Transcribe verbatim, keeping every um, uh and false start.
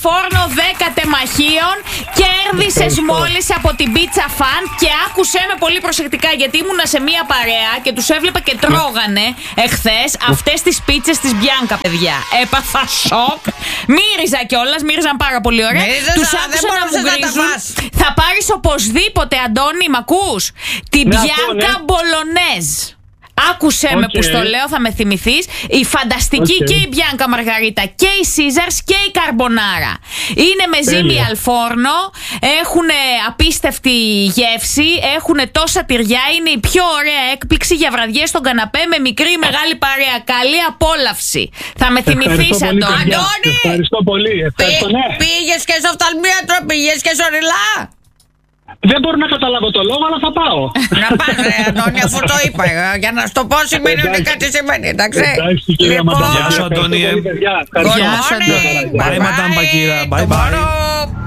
φόρνο δέκα τεμαχίων. Κέρδισες μόλις από την Pizza Fan. Και άκουσέ με πολύ προσεκτικά, γιατί ήμουνα σε μία παρέα και τους έβλεπα και τρώγανε εχθές αυτές τις πίτσες της Μπιάνκα, παιδιά. Έπαθα σοκ. Μύριζα κιόλας, μύριζαν πάρα πολύ ωραία. Τους άκουσα να μου γκρίζουν. Θα πάρεις οπωσδήποτε, Αντώνη, μ' ακούς? Την Μπιάνκα Μπολονέζ. Άκουσέ okay. με που στο λέω, θα με θυμηθείς. Η φανταστική okay. και η Μπιάνκα Μαργαρίτα και η Σίζαρς και η Καρμπονάρα. Είναι με ζύμη αλφόρνο. Έχουν απίστευτη γεύση. Έχουν τόσα τυριά. Είναι η πιο ωραία έκπληξη για βραδιές στον καναπέ με μικρή ή μεγάλη παρέα. Καλή απόλαυση. Θα με θυμηθείς, Αντώνη. Αντώνη! Ευχαριστώ πολύ. Ευχαριστώ, ναι. Πήγες και στο οφθαλμίατρο, πήγες και στο ριλά. Δεν μπορώ να καταλάβω το λόγο, αλλά θα πάω. Να πας, ρε Αντώνη, αφού το είπα. Για να σου το πω σημαίνει ότι κάτι σημαίνει, εντάξει. Λοιπόν, γεια σου, Αντώνη. Γεια σου, Αντώνη. Bye, Madame Bagheera. Bye, bye.